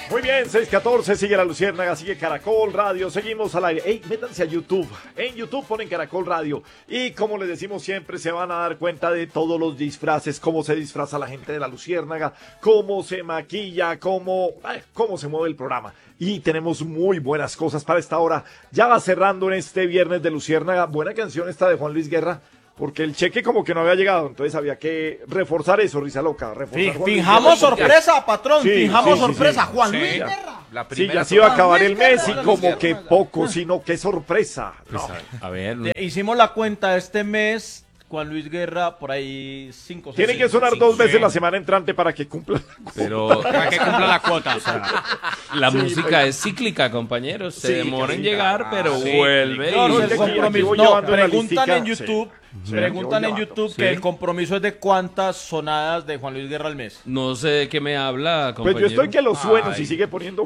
Muy bien, 6:14, sigue La Luciérnaga, sigue Caracol Radio, seguimos al aire. Ey, métanse a YouTube, en YouTube ponen Caracol Radio y como les decimos siempre, se van a dar cuenta de todos los disfraces, cómo se disfraza la gente de La Luciérnaga, cómo se maquilla, cómo se mueve el programa. Y tenemos muy buenas cosas para esta hora. Ya va cerrando en este viernes de Luciérnaga. Buena canción esta de Juan Luis Guerra, porque el cheque como que no había llegado, entonces había que reforzar eso, Risa Loca. Fijamos sorpresa, patrón, sí, fijamos sí, sorpresa, sí. Juan Sí, Luis ya. Guerra. Sí, ya se iba a acabar el mes y como que poco, sino qué sorpresa. No. A ver, Hicimos la cuenta este mes, Juan Luis Guerra, por ahí 5 Tiene que sonar 2 veces la semana entrante para que cumpla. pero Para que cumpla la cuota. O sea, la Sí, música pues. es cíclica, compañeros. Se Sí, demora en sí. llegar, pero Sí. vuelve. No, No, el es que aquí compromiso, voy no, llevando una preguntan en listica. YouTube, Sí. preguntan Sí, en voy YouTube llevando. que Sí. el compromiso es de cuántas sonadas de Juan Luis Guerra al mes. No sé de qué me habla, Pues compañero. yo estoy que lo sueno Ay. si sigue poniendo.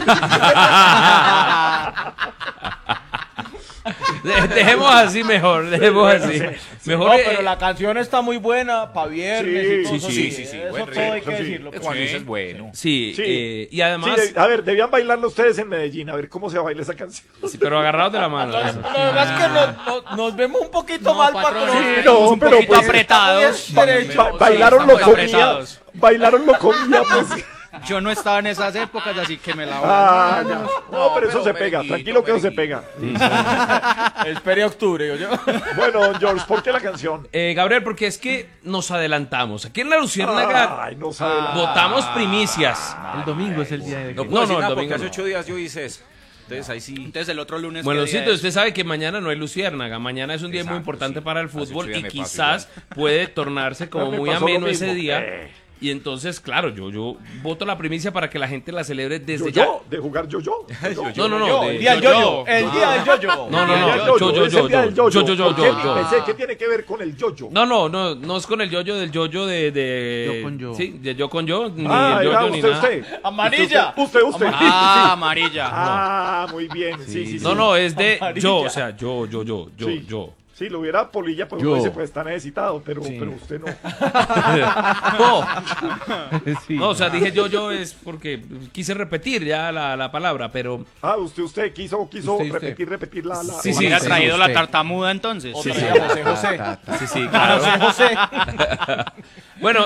Dejemos así mejor, dejemos así. Mejor No, pero la canción está muy buena para viernes y todo Sí, eso, sí, eso buen todo hay que ritmo, sí. decirlo. Juan Luis es bueno. Sí, Sí. y además, Sí, a ver, debían bailarlo ustedes en Medellín, a ver cómo se baila esa canción. sí, pero agarrados de la mano. La verdad es que nos vemos un poquito No, mal, patrón, patrón. sí, no, un pero poquito pues- apretados. Bailaron lo estamos comía. apretados. Bailaron lo comía, pues. Yo no estaba en esas épocas, así que me la voy Ah, ya. No, pero eso se pega, merenguito, tranquilo que eso se merenguito. pega. Espere octubre, yo. Bueno, George, ¿por qué la canción? Gabriel, porque es que nos adelantamos. Aquí en La Luciérnaga Ay, no sabe la... votamos primicias. El domingo es el día de... No, No, no, el porque domingo hace no. 8 días yo hice eso. Entonces ahí sí. Entonces el otro lunes. Bueno, ¿qué sí, día entonces es? usted sabe que mañana no hay Luciérnaga. Mañana es un día muy Exacto, importante sí. para el Hace fútbol 8 días y me pasó quizás igual. puede tornarse como Me muy pasó lo ameno mismo. ese día. Y entonces, claro, yo voto la primicia para que la gente la celebre desde ya. ¿Yo? ¿De jugar yo-yo? No, El día del yo-yo. El día del yo-yo. No, Es el yo, día del yo-yo. yo. ¿Por qué? Pensé, ¿qué tiene que ver con el yo-yo? No es con el yoyo del yoyo de Yo con yo. Sí, de yo con yo, ni Ah, el era yoyo ni usted, nada. usted. Amarilla. Usted. Ah, amarilla. Ah, muy bien. Sí. No, es de Amarilla. yo, o sea, yo. Sí. Yo. Sí, lo hubiera Polilla, pues Yo. uno dice, pues está necesitado, pero usted no. No, Sí. no, o sea, dije yo es porque quise repetir ya la palabra, pero Ah, usted quiso Usted. repetir la... Sí, sí, Hubiera sí, traído la usted. tartamuda entonces. Otra vez a José José. sí, sí, A claro. José José. Bueno,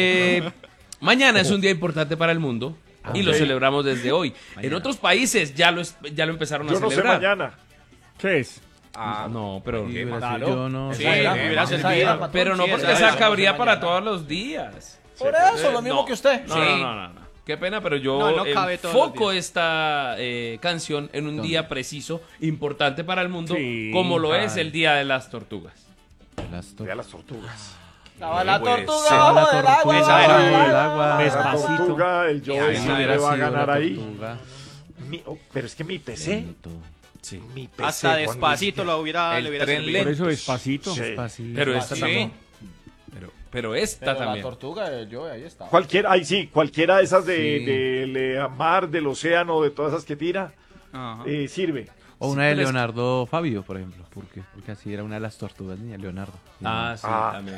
mañana es un día importante para el mundo y lo celebramos desde hoy. En otros países ya lo empezaron Yo a no sé celebrar. mañana. ¿Qué es? No, pero Sí, hubiera Claro. sido yo no... Sí, Esa hubiera esa servido. patrón, pero no sí, porque esa esa cabría para mañana. todos los días. Por eso, lo mismo No. que usted. No, Sí. no. Qué pena, pero yo No cabe todos los enfoco días. esta canción en un día preciso, importante para el mundo, Sí, como lo claro. es el Día de las Tortugas. Vea las tortugas. Estaba la Pues, tortuga Se va abajo la del agua. tortuga Esa era. abajo del el agua. agua. La Despacito. tortuga, el yo, Esa si hubiera le va a sido ganar la ahí. tortuga. Pero es que mi PC, Sí. mi PC. Hasta Juan Luis despacito lo hubiera, El le hubiera tren servido. Por eso despacito. Sí. Despacito. Pero esta Sí. también. Pero esta Pero la también. tortuga del yo, ahí está. Cualquiera de esas Sí. de mar, del océano, de todas esas que tira, Ajá. sirve. O Sí, una de pero es- Leonardo Fabio, por ejemplo. Porque así era una de las tortugas niña, Leonardo. Ah, sí, Ah. también.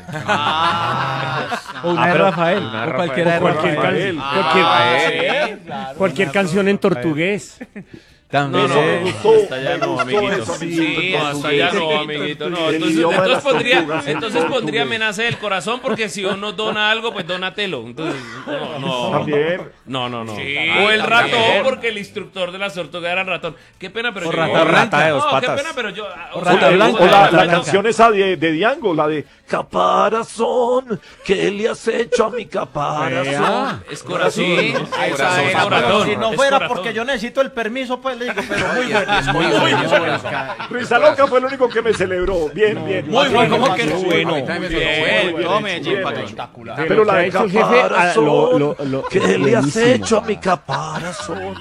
O una de pero- Rafael. una de O cualquiera de Rafael. Rafael. Rafael. Claro. Cualquier canción en portugués. También. No, Me no, gustó, hasta ya me no, gustó amiguito. eso, Sí, amiguito, no, hasta ya no, amiguito. No, El entonces, idioma de las pondría, tortugas en entonces pondría portugués. amenaza del corazón porque si uno dona algo, pues dónatelo. Entonces, no. También. No. Sí, O el también. ratón, porque el instructor de las tortugas era el ratón. Qué pena, pero O yo. rata blanca. Rata de dos No, qué patas. pena, pero yo. O O rata la, blanca. o la Rata blanca. canción esa de Diango, la de Caparazón, ¿qué le has hecho a mi caparazón? Es corazón. Sí, ¿no? esa Corazón, era, corazón. Si no Es fuera corazón. porque yo necesito el permiso, pues le digo, pero muy bueno. Muy bueno. Risa Loca fue el único que me celebró. Bien, bien. Muy bueno, ¿cómo que Qué no? bueno. A mí también me Bien, sonó bueno. yo Medellín, bien, patrón. Espectacular. Pero la que ha de hecho el jefe, caparazón, ¿qué le has buenísimo. hecho a mi caparazón?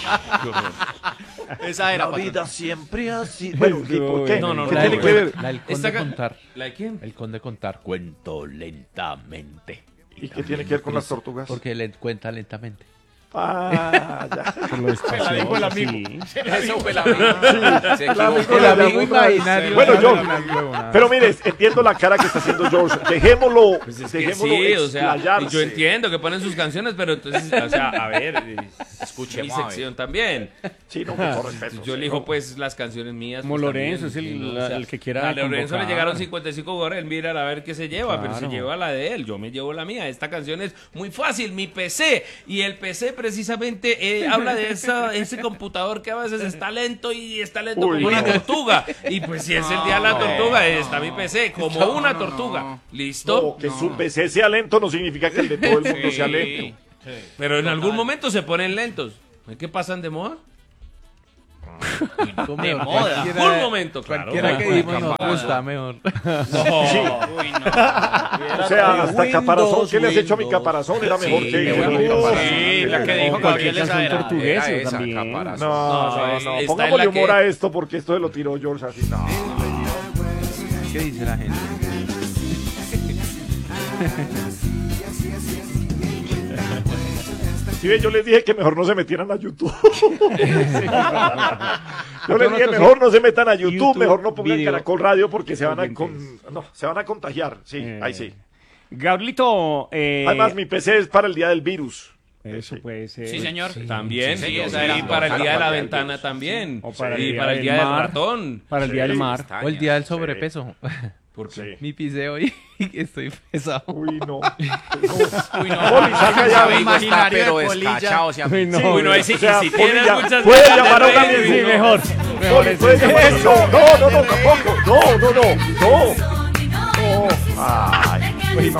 Esa era, La patrón. vida siempre así. Bueno, ¿y por qué? No, ¿Qué La tiene del que ver? La del conde Esta ca- contar. ¿La de quién? El conde contar. Cuento lentamente. ¿Y qué tiene que ver con las tortugas? Porque le cuenta lentamente. Ah, ya. Por lo espacioso, sí. Eso fue la vida. Se equivocó. El amigo imaginario. Bueno, No, yo, no, no, no, no. pero mire, entiendo la cara que está haciendo George. Dejémoslo, Pues es que dejémoslo sí, o sea, explayarse. yo entiendo que ponen sus canciones, pero entonces, o sea, a ver, mi Escuchemos a ver. sección también. Sí, no, con todo respeto. Yo elijo pues las canciones mías. Como pues, Lorenzo, también, es el- y no, el que quiera A Lorenzo le convocar. llegaron 55 goles, mira a ver qué se lleva, pero se Claro. lleva la de él, yo me llevo la mía. Esta canción es muy fácil, mi PC. Y el PC precisamente habla de ese computador que a veces está lento y está lento Uy, como una no. tortuga. Y pues si es el día de la tortuga, está mi PC como una tortuga. ¿Listo? No, que su PC sea lento no significa que el de todo el mundo sea lento. Pero en algún momento se ponen lentos. ¿Qué pasan de moda? De moda. En algún momento, claro. Cualquiera que dimos nos gusta mejor. Uy, no. O sea, hasta Windows, caparazón. ¿Qué le has hecho a mi Windows. caparazón? Era mejor Sí, que... qué bueno, Uf. caparazón. Sí, la que dijo O cualquier Gabriel canción esa era. portuguesa Era esa, también. caparazón. No, está no, en pongámosle la humor que- a esto porque esto se lo tiró George así. No. ¿Qué dice la gente? Sí, ve, yo les dije que mejor no se metieran a YouTube. Yo les dije mejor no se metan a YouTube, YouTube, mejor no pongan video. Caracol Radio porque se van a Pendientes. no, se van a contagiar. Sí, ahí sí. Gabrielito, Además, mi PC es para el día del virus. eso puede ser. Sí, señor. También, Sí, sí, esa era. y para el día de la Para el ventana virus. también. O para y el día para el del día del mar. ratón. Para el día del mar. Extraña. O el día del sobrepeso. Porque Sí. Mi piseo hoy estoy pesado. Uy, no. Uy, no. Poli, saca ya. Amigo está Imaginario pero de polilla. descachado. Se Uy, no. Sí, bueno, ahí sí, o sea, y si Poli tienes ya muchas puede ganas de llamar a una reír, amiga. Sí, mejor. Poli, puede llamar a eso. No, tampoco. No. No. Ay,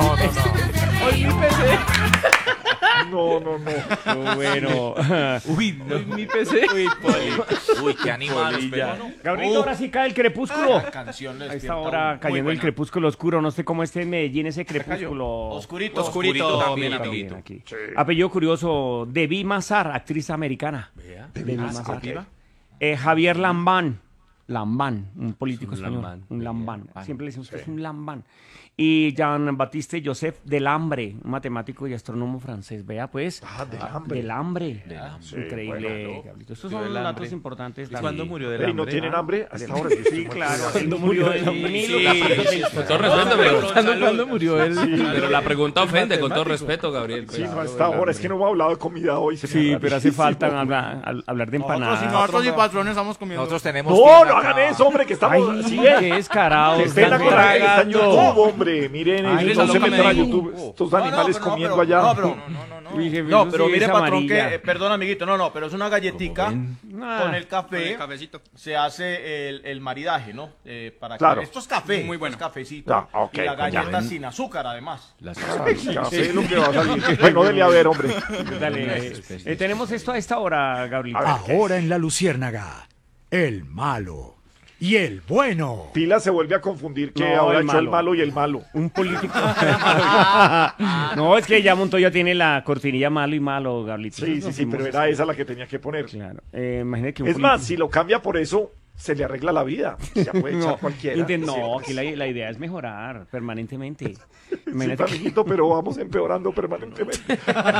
no. Bueno. Uy, no. Mi PC. Uy, qué animal. pero no. Gabrielito, ahora sí cae el crepúsculo. Canción le A esta despierta hora uno. cayendo el crepúsculo oscuro. No sé cómo esté en Medellín ese crepúsculo. Oscurito. Oscurito también, También amiguito. aquí. Apellido curioso, Debbie Mazar, actriz americana. Debbie Mazar. Javier Lambán. Lambán, un político español. Lambán. Un Lambán. Siempre le decimos que es un Lambán. Y Jean-Baptiste Joseph Delambre, un matemático y astrónomo francés. Vea, pues. Delambre. Delambre. Sí, Increíble, bueno. Gabrielito. Estos son datos importantes. ¿Y cuándo murió de Ey, hambre? ¿no tienen hambre? Hasta ahora. Sí, claro. Cuando murió en Con todo respeto, pero, ¿Cuándo murió él? pero la pregunta ofende, con todo respeto, Gabriel. pues. Sí, no, hasta ahora. Es que no hemos hablado de comida hoy. se me Sí, da pero hace rarísimo. falta hablar de empanadas. Nosotros y patrones estamos comiendo. Nosotros tenemos. No, tienda no hagan acá. eso, hombre, que estamos. Ay, Sí, qué descarado. que estén están acá, está en tragando. YouTube, hombre. Miren, Ay, no se nunca metan a me dijo. YouTube. Estos animales comiendo allá. No, pero, Uy, jefe, no, eso pero sí mire, es patrón, amarilla. que, perdón, amiguito, no, pero es una galletica Ah. con el café. El cafecito. Se hace el maridaje, ¿no? Para Claro. esto es café. Muy bueno. Es cafecito. Ah, ok, y la pues ya galleta ven. sin azúcar, además. Ay, ya sé lo que va a salir. Bueno, dele a ver, hombre. Dale, tenemos esto a esta hora, Gabriel. A ver, ¿qué? Ahora en La Luciérnaga, el malo y el bueno. Pila se vuelve a confundir que No, ahora el echó el malo. malo y el malo. Un político. No, es que ya Montoya tiene la cortinilla malo y malo, Gabrielito. Sí, Nosotros sí, pero fuimos era así. esa la que tenía que poner. Claro. Imagínate que un Es más, político- si lo cambia por eso, se le arregla la vida. Ya puede echar cualquiera. No, Sí, aquí la idea es mejorar permanentemente. Sí, Imagínate que- amiguito, pero vamos empeorando permanentemente.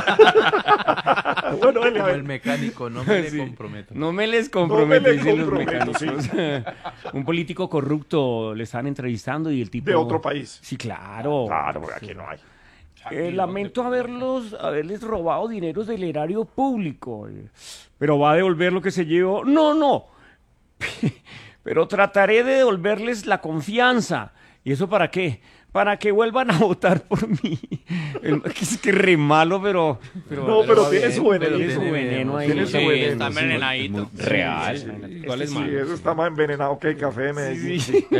Bueno, dele a Como el ver. mecánico, no me Sí. le comprometo. No me les comprometo, No me les dicen los comprometo, mecánicos. Un político corrupto le están entrevistando y el tipo... De otro país. Sí, claro. Claro, porque aquí no hay. Lamento haberles robado dineros del erario público. Pero va a devolver lo que se llevó. No. Pero trataré de devolverles la confianza. ¿Y eso para qué? Para que vuelvan a votar por mí. Es que re malo, pero No, pero tiene su veneno. tiene su veneno ahí. Tiene su Sí, veneno. Está envenenadito. Real. ¿Cuál es Sí, malo? eso está más envenenado que el café de Medellín. Sí, sí,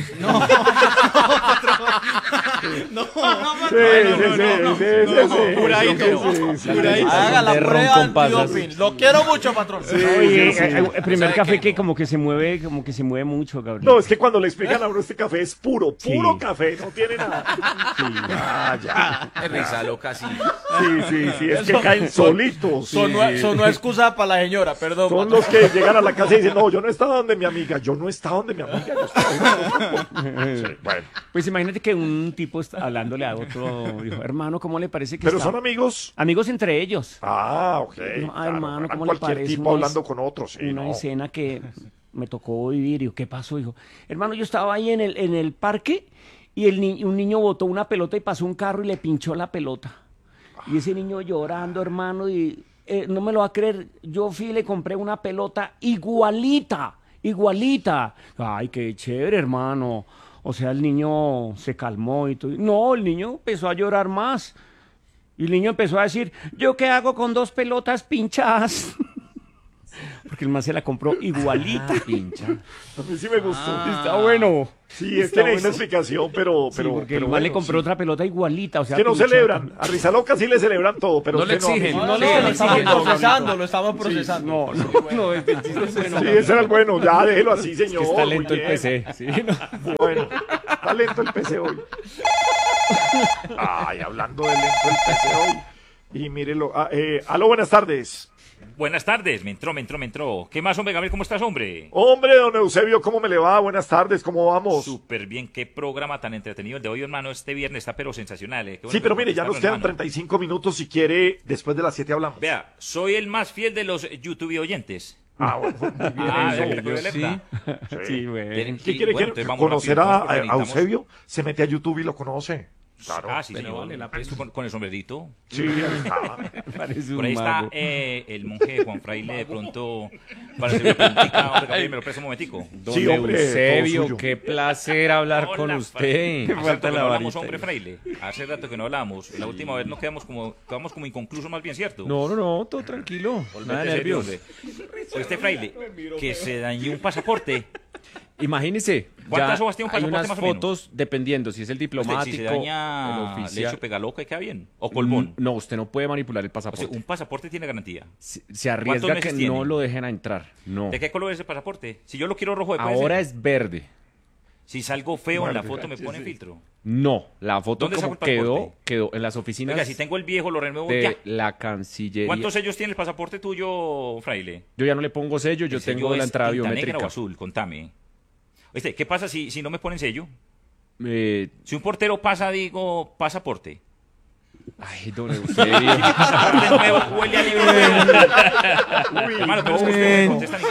Haga la de ron prueba con pasas. antidoping. Lo quiero mucho, patrón. Oye, el primer ¿Sabe café qué? que como que se mueve mucho, Gabriel. No, es que cuando le explican a uno este café es puro Sí. café, no tiene nada. Sí, ya. Es risa loca, sí. Sí, es que caen solitos. Sí. Sonó excusa para la señora, perdón. Son los que llegan a la casa y dicen, no, yo no estaba donde mi amiga, yo no estaba donde mi amiga, yo estaba sí, bueno. Pues imagínate que un tipo está hablándole a otro, dijo, hermano, ¿cómo le parece que Pero está? son amigos. Amigos entre ellos. Ok. Dijo, Claro, hermano, a ¿cómo le cualquier parece? tipo hablando con otro, sí, Una no. escena que me tocó vivir. Y yo, ¿qué pasó? Dijo, hermano, yo estaba ahí en el parque y un niño botó una pelota y pasó un carro y le pinchó la pelota. Y ese niño llorando, hermano, y no me lo va a creer, yo fui y le compré una pelota igualita. Ay, qué chévere, hermano. O sea, el niño se calmó y todo. No, el niño empezó a llorar más. Y el niño empezó a decir, ¿yo qué hago con 2 pelotas pinchadas? Porque el man se la compró igualita. Pincha. A mí sí me gustó. Está bueno. Sí, es Está que necesita bueno. explicación, Sí, porque el man bueno, le compró sí. otra pelota igualita. O sea, Es que no pinchada. celebran. A Rizaloca sí le celebran todo, pero No le usted a mí. exigen. No, Sí, lo sí, estamos sí, procesando, lo estamos procesando. No, el chiste es bueno. Sí, ese era el bueno. Ya, déjelo así, señor. Está muy lento el bien. PC. Sí, no. Bueno, está lento el PC hoy. Ay, hablando de lento el PC hoy. Y mírelo. Aló, buenas tardes. Buenas tardes, me entró. ¿Qué más, hombre, Gabriel? ¿Cómo estás, hombre? Hombre, don Eusebio, ¿cómo me le va? Buenas tardes, ¿cómo vamos? Súper bien, qué programa tan entretenido el de hoy, hermano. Este viernes está pero sensacional, Qué bueno Sí, pero que mire, ya nos contestaron, quedan hermano. 35 minutos. Si quiere, después de las 7 hablamos. Vea, soy el más fiel de los YouTube oyentes. Bueno. Ah, vea que te puede alerta. Sí, güey. ¿Qué quiere Bueno, que entonces vamos conocer rápido, a porque necesitamos- Eusebio? Se mete a YouTube y lo conoce. Claro. Ah, sí, Bueno, señor. vale la pena. Tú con el sombrerito. Sí, ahí está. Parece Por ahí un está mago. el monje Juan Fraile de pronto para hacer una preguntita. Hombre, Gabriel, me lo presta un momentico. Sí, hombre, todo Eusebio, suyo. qué placer hablar Hola, con usted. Hace rato que no hablamos, hombre, Fraile. Hace rato que no hablamos. La última vez nos quedamos como inconclusos, más bien, ¿cierto? No, todo tranquilo. Nada de nervios. Este Fraile, que se dañó un pasaporte. Imagínese, ¿Cuántas ya hojas tiene un hay pasaporte unas más o menos? fotos, dependiendo si es el diplomático, Si se el daña, le oficial. echo pega loca y queda bien. O colmón. No, usted no puede manipular el O pasaporte. sea, un pasaporte tiene garantía. Se arriesga que meses no tiene? lo dejen entrar. No. ¿De qué color es ese pasaporte? Si yo lo quiero rojo, ¿puede Ahora ser? es verde. Si salgo feo en la foto, me pone filtro. No, la foto ¿Dónde como saco el pasaporte? quedó en las oficinas Oiga, si tengo el viejo, lo renuevo de ya. la Cancillería. ¿Cuántos sellos tiene el pasaporte tuyo, Fraile? Yo ya no le pongo sello, yo ¿El sello tengo la es entrada tinta negra biométrica. o azul? Contame. Oíste, ¿qué pasa si no me ponen sello? Eh, Si un portero pasa, digo, pasaporte. Ay, don Eusebio. Pasaporte nuevo, huele a libro nuevo. Hermano, pero es que ustedes no contestan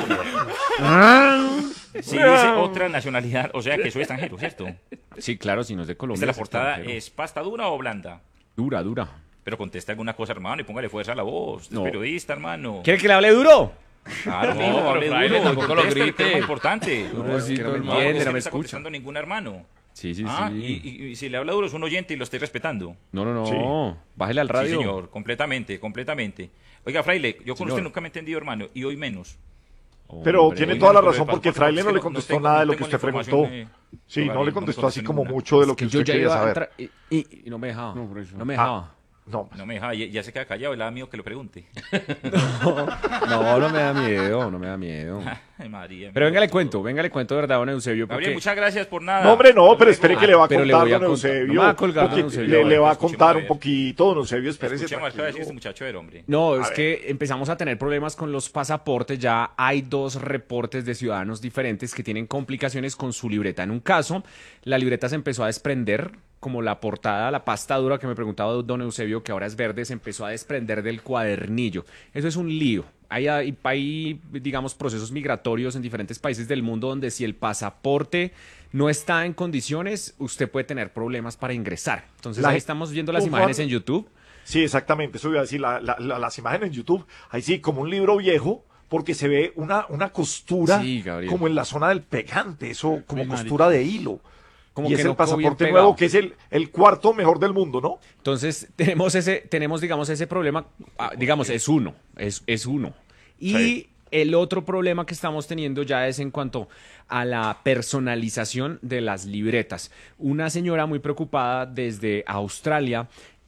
ninguno. Si dice otra nacionalidad, o sea que soy extranjero, ¿cierto? Sí, claro, si no es de Colombia. ¿Esta la es portada extranjero. es pasta dura o blanda? Dura, dura. Pero conteste alguna cosa, hermano, y póngale fuerza a la voz. Usted No. es periodista, hermano. ¿Quiere que le hable duro? Claro, No, mijo, pero hable Fraile, duro, tampoco lo conteste, que grite. es más importante. No, sí, No, todo el porque mundo es que no no me está escucha. contestando ningún hermano. Sí, sí, Ah, sí. y si le habla duro es un oyente y lo estoy respetando. No. Sí. Bájele al radio. Sí, señor, completamente. Oiga, Fraile, yo con Señor. usted nunca me he entendido, hermano, y hoy menos. Pero Hombre, tiene oiga, toda la no tengo razón el porque pasaporte, Fraile es no que le no contestó tengo- nada de no lo que tengo usted la preguntó. información Sí, no todavía, le no contestó me así contestó como ninguna. mucho de lo que que yo usted ya quería iba a saber. entrar y no me dejaba. No, por eso. No me dejaba. No, No me deja, ya se queda callado, el mío que lo pregunte. No me da miedo, no me da miedo. Ay, María. Pero venga, le cuento de verdad, don Eusebio. Gabriel, Porque... muchas gracias por nada. no, hombre, no, Hasta pero luego. espere que le va a Pero le contar voy a don contar. Eusebio. No me va a colgar, don porque Eusebio. le va a Escuchemos contar a un ver. poquito, don Eusebio, espérese. Escuchemos qué va a decir tranquilo. este muchacho del hombre. No, A es ver. que empezamos a tener problemas con los pasaportes. Ya hay 2 reportes de ciudadanos diferentes que tienen complicaciones con su libreta. En un caso, la libreta se empezó a desprender, como la portada, la pasta dura que me preguntaba don Eusebio, que ahora es verde, se empezó a desprender del cuadernillo. Eso es un lío. Hay, digamos, procesos migratorios en diferentes países del mundo donde si el pasaporte no está en condiciones, usted puede tener problemas para ingresar. Entonces La- ahí estamos viendo las Juan- imágenes en YouTube. Sí, exactamente, eso iba a decir, las imágenes en YouTube, ahí sí, como un libro viejo, porque se ve una costura Sí, Gabriel. como en la zona del pegante, eso como costura de hilo. Como y que es no el quedó bien pasaporte pegado. nuevo, que es el cuarto mejor del mundo, ¿no? Entonces, tenemos, digamos, ese problema, digamos, es uno. Y Sí. el otro problema que estamos teniendo ya es en cuanto a la personalización de las libretas. Una señora muy preocupada desde Australia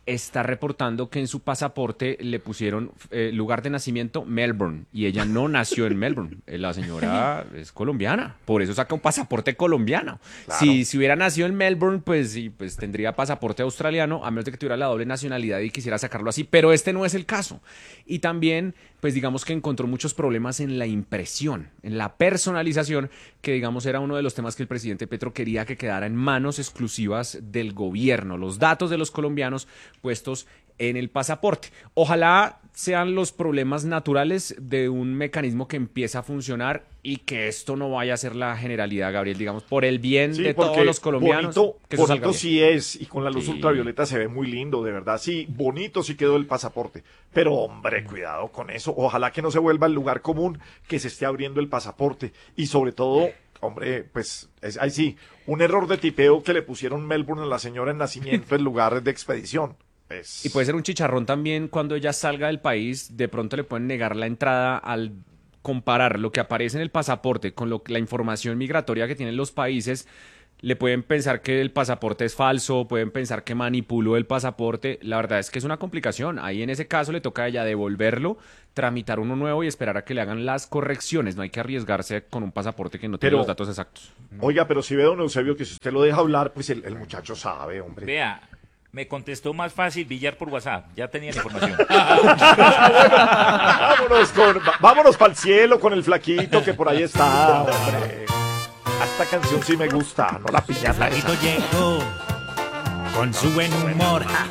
está reportando que en su pasaporte le pusieron lugar de nacimiento Melbourne y ella no nació en Melbourne. La señora es colombiana, por eso saca un pasaporte colombiano. Claro. Si hubiera nacido en Melbourne, pues sí, pues tendría pasaporte australiano, a menos de que tuviera la doble nacionalidad y quisiera sacarlo así, pero este no es el caso. Y también, pues digamos que encontró muchos problemas en la impresión, en la personalización, que digamos era uno de los temas que el presidente Petro quería que quedara en manos exclusivas del gobierno, los datos de los colombianos puestos en el pasaporte. Ojalá sean los problemas naturales de un mecanismo que empieza a funcionar y que esto no vaya a ser la generalidad, Gabriel, digamos, por el bien Sí, de porque todos los colombianos. Que eso salga bonito bien. sí es, y con la luz Sí. ultravioleta se ve muy lindo, de verdad. Sí, bonito sí quedó el pasaporte. Pero, hombre, cuidado con eso. Ojalá que no se vuelva el lugar común que se esté abriendo el pasaporte. Y sobre todo, hombre, pues, ahí sí, un error de tipeo que le pusieron Melbourne a la señora en nacimiento en lugar de expedición. Pues, Y puede ser un chicharrón también cuando ella salga del país, de pronto le pueden negar la entrada al comparar lo que aparece en el pasaporte con la información migratoria que tienen los países. Le pueden pensar que el pasaporte es falso, pueden pensar que manipuló el pasaporte. La verdad es que es una complicación. Ahí en ese caso le toca a ella devolverlo, tramitar uno nuevo y esperar a que le hagan las correcciones. No hay que arriesgarse con un pasaporte que no tiene Pero- los datos exactos. Oiga, pero si ve, don Eusebio, que si usted lo deja hablar, pues el muchacho sabe, hombre. Vea, me contestó más fácil Villar por WhatsApp. Ya tenía la información. Vámonos para el cielo con el flaquito que por ahí está, hombre. Esta canción sí me gusta, no la pillas. Flaquito llegó con su buen humor. Ja,